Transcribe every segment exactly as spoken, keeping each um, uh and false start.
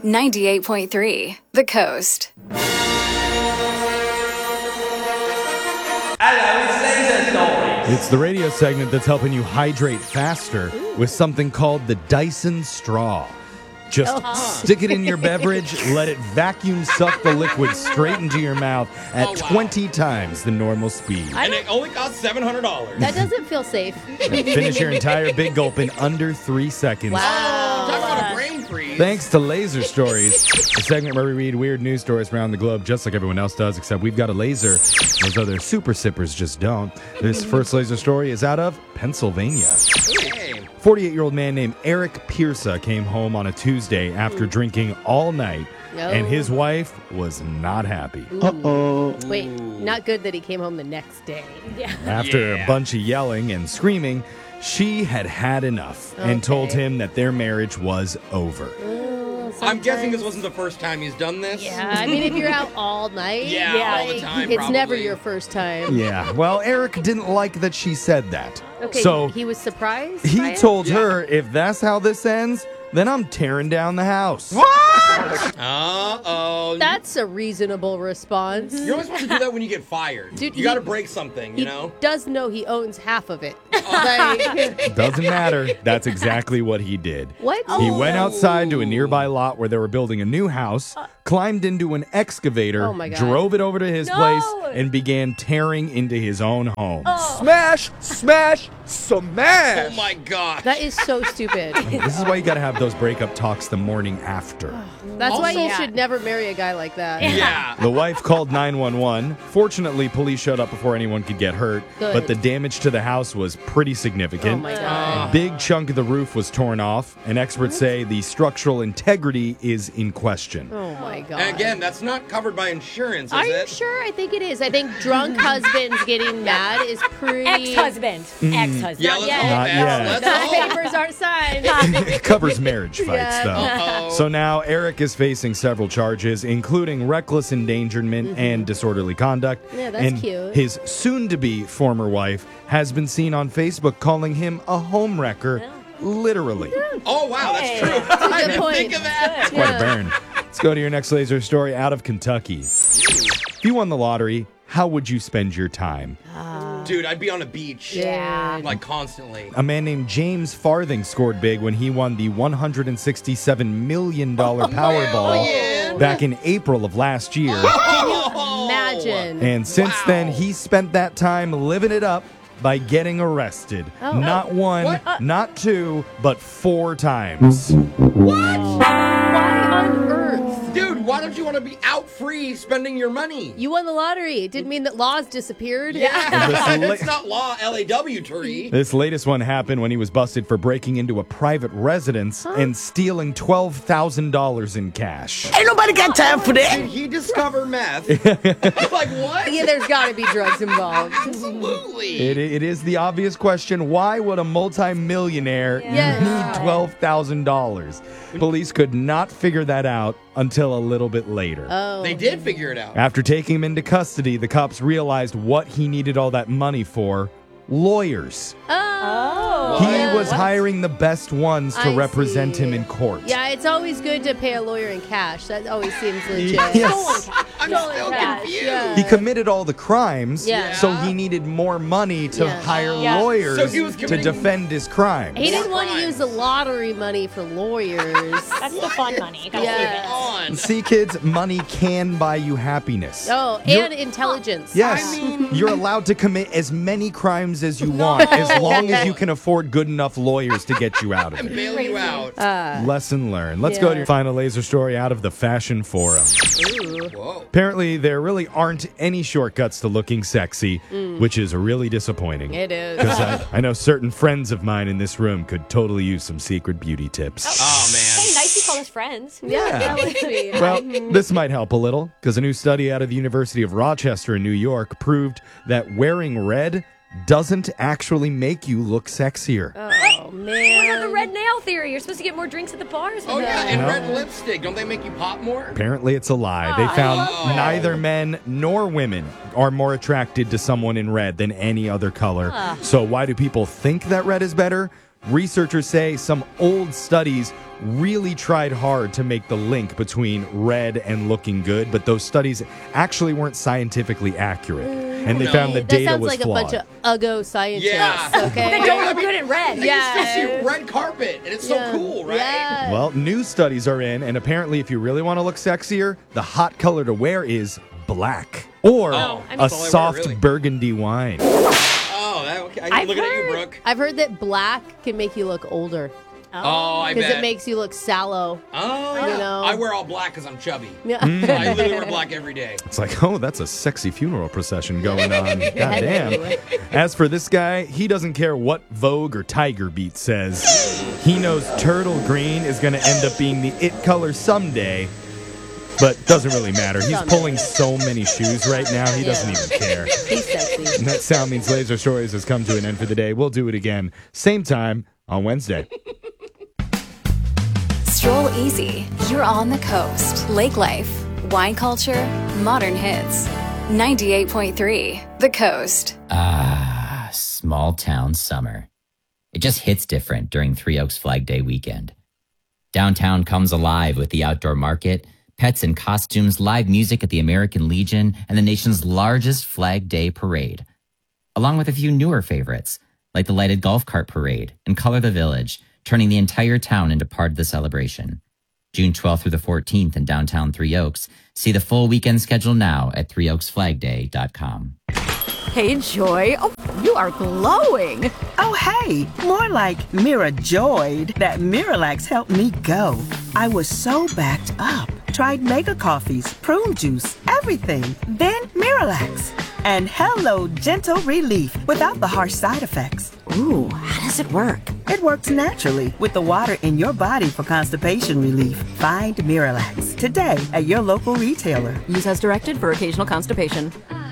ninety-eight point three, The Coast. It's the radio segment that's helping you hydrate faster with something called the Dyson Straw. Just Oh. stick it in your beverage, let it vacuum suck the liquid straight into your mouth at Oh, wow. twenty times the normal speed. And it only costs seven hundred dollars. That doesn't feel safe. Finish your entire big gulp in under three seconds. Wow. Talk about a brain freeze. Thanks to Laser Stories, the segment where we read weird news stories around the globe just like everyone else does, except we've got a laser. Those other super sippers just don't. This first laser story is out of Pennsylvania. Hey. forty-eight-year-old man named Eric Pierce came home on a Tuesday after drinking all night, No. and his wife was not happy. Wait, not good that he came home the next day. Yeah. After Yeah. a bunch of yelling and screaming, she had had enough and Okay. told him that their marriage was over. I'm guessing this wasn't the first time he's done this. Yeah, I mean, if you're out all night, Yeah, all the like, time, it's never probably. your first time. Yeah, well, Eric didn't like that she said that. Okay, so he was surprised. by he it? told her, if that's how this ends, then I'm tearing down the house. Uh-oh. That's a reasonable response. You're only supposed to do that when you get fired. Dude, you he- got to break something, you He know? does know he owns half of it. Like, Doesn't matter. That's exactly what he did. what? He went outside to a nearby lot where they were building a new house, climbed into an excavator, Oh my God. drove it over to his No! place, and began tearing into his own home. Smash, smash, smash. Oh, my God. That is so stupid. This is why you got to have those breakup talks the morning after. That's why Also- you should never marry a guy like that. Yeah. The wife called nine one one. Fortunately, police showed up before anyone could get hurt, Good. but the damage to the house was pretty significant. Oh my God. A big chunk of the roof was torn off, and experts say the structural integrity is in question. Oh my God. And again, that's not covered by insurance, is Are you it? sure? I think it is. I think drunk husbands getting mad is pretty. Ex-husband. Ex-husband. Yeah, Not let's yet. hope Not that's- yet. Let's Those hope. papers aren't signed. It covers marriage fights, Yeah. though. Uh-oh. So now Eric is facing several charges, including reckless endangerment and disorderly conduct. Mm-hmm. Yeah, that's and cute. his soon-to-be former wife has been seen on Facebook calling him a homewrecker, literally. Oh, wow, that's Hey. true. I good didn't point. think of that. Quite Yeah. a burn. Let's go to your next laser story out of Kentucky. If you won the lottery, how would you spend your time? Dude, I'd be on a beach. Yeah. Like, constantly. A man named James Farthing scored big when he won the one hundred sixty-seven million dollars Powerball yeah. back in April of last year. Oh. Imagine. And since Wow. then, he spent that time living it up by getting arrested. Oh. Not one, What? not two, but four times. Why on earth? Dude, why don't you want to be out free spending your money? You won the lottery. It didn't mean that laws disappeared. Yeah, This la- it's not law L A W tree. This latest one happened when he was busted for breaking into a private residence and stealing twelve thousand dollars in cash. Ain't nobody got time for that. Did he discover meth? Like, what? Yeah, there's got to be drugs involved. Absolutely. It, it is the obvious question, why would a multimillionaire Yes. need twelve thousand dollars? Police could not figure that out until a little bit later. Oh. They did figure it out. After taking him into custody, the cops realized what he needed all that money for. Lawyers. Oh. He Yeah. was hiring the best ones to I represent see. him in court. Yeah, it's always good to pay a lawyer in cash. That always seems legit. Yes. I'm Stolen still cash, confused. yeah. He committed all the crimes, Yeah. so he needed more money to Yeah. hire Yeah. lawyers So he was to committing- defend his crimes. He didn't want to crimes. use the lottery money for lawyers. That's the fun money. Gotta Yeah. save it. On. See, kids, money can buy you happiness. Oh, You're- and intelligence. Yes, I mean- you're allowed to commit as many crimes as you want, as long as you can afford good enough lawyers to get you out of And it. bail you out. Lesson learned. Let's go to Yeah. your final laser story out of the Fashion Forum. Whoa. Apparently, there really aren't any shortcuts to looking sexy, which is really disappointing. It is. Because I, I know certain friends of mine in this room could totally use some secret beauty tips. Oh, man. Hey, nice you call us friends. Yeah, that was sweet. Well, this might help a little, because a new study out of the University of Rochester in New York proved that wearing red doesn't actually make you look sexier. Oh, What about man. the red nail theory? You're supposed to get more drinks at the bars. Oh, yeah, and No. red lipstick. Don't they make you pop more? Apparently, it's a lie. They Oh, found I love that. neither men nor women are more attracted to someone in red than any other color. So, why do people think that red is better? researchers say some old studies really tried hard to make the link between red and looking good, but those studies actually weren't scientifically accurate. And they No. found the That data sounds was like flawed. a bunch of uggo scientists. Yeah. Okay. They don't look good in red. I Yeah. used to see red carpet, and it's Yeah. so cool, right? Yeah. Well, new studies are in, and apparently if you really want to look sexier, the hot color to wear is black. Or Oh, a that's all I wear, soft really. burgundy wine. Oh, that, okay. I'm I've looking at you, heard- Brooke. I've heard that black can make you look older Oh, I because bet. it makes you look sallow. Oh, yeah. You know. I wear all black because I'm chubby. Yeah. I literally wear black every day. It's like, oh, that's a sexy funeral procession going on. Goddamn. As for this guy, he doesn't care what Vogue or Tiger Beat says. He knows turtle green is going to end up being the it color someday, but doesn't really matter. He's pulling so many shoes right now, he doesn't even care. He's sexy. And that sound means Laser Stories has come to an end for the day. We'll do it again, same time on Wednesday. Stroll easy. You're on the coast. Lake life, wine culture, modern hits. ninety-eight point three The Coast. Ah, small town summer. It just hits different during Three Oaks Flag Day weekend. Downtown comes alive with the outdoor market, pets and costumes, live music at the American Legion, and the nation's largest Flag Day parade. Along with a few newer favorites, like the lighted golf cart parade and Color the Village, turning the entire town into part of the celebration. June twelfth through the fourteenth in downtown Three Oaks. See the full weekend schedule now at three oaks flag day dot com. Hey, Joy. Oh, you are glowing. Oh, hey, more like Mira joyed that Miralax helped me go. I was so backed up. Tried mega coffees, prune juice, everything. Then Miralax. And hello, gentle relief without the harsh side effects. Ooh, how does it work? It works naturally with the water in your body for constipation relief. Find Miralax today at your local retailer. Use as directed for occasional constipation.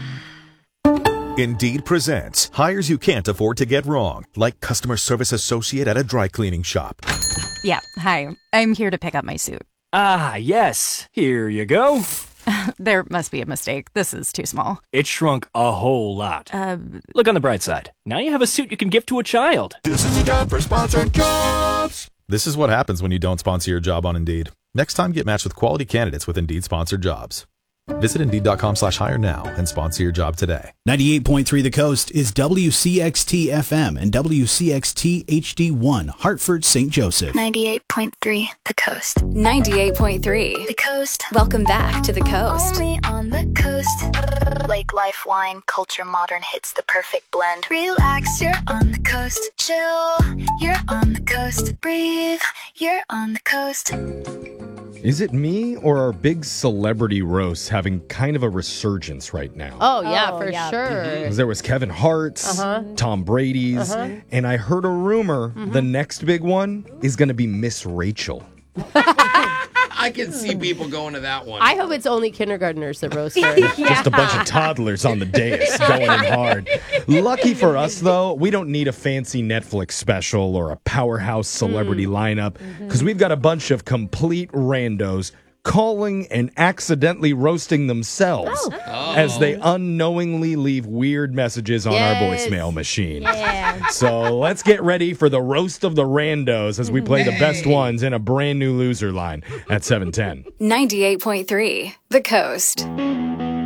Indeed presents hires you can't afford to get wrong, like customer service associate at a dry cleaning shop. Yeah, hi. I'm here to pick up my suit. Ah, yes. Here you go. There must be a mistake. This is too small. It shrunk a whole lot. Uh, Look on the bright side. Now you have a suit you can give to a child. This is a job for sponsored jobs. This is what happens when you don't sponsor your job on Indeed. Next time, get matched with quality candidates with Indeed sponsored jobs. Visit Indeed.com slash hire now and sponsor your job today. ninety-eight point three The Coast is W C X T F M and W C X T H D one, Hartford, Saint Joseph. ninety-eight point three The Coast. ninety-eight point three The Coast. Welcome back to The Coast. Only on the coast. Lake life, wine, culture, modern hits, the perfect blend. Relax, you're on the coast. Chill, you're on the coast. Breathe, you're on the coast. Is it me, or are big celebrity roasts having kind of a resurgence right now? Oh, yeah, Oh, for yeah. sure. 'Cause there was Kevin Hart's, Uh-huh. Tom Brady's, Uh-huh. and I heard a rumor the next big one is going to be Miss Rachel. I can see people going to that one. I hope it's only kindergartners that roast her. Just a bunch of toddlers on the dais going in hard. Lucky for us, though, we don't need a fancy Netflix special or a powerhouse celebrity lineup because we've got a bunch of complete randos calling and accidentally roasting themselves as they unknowingly leave weird messages on Yes. our voicemail machine. Yeah. So let's get ready for the roast of the randos as we play the best Hey. ones in a brand new loser line at seven ten. ninety-eight point three The Coast.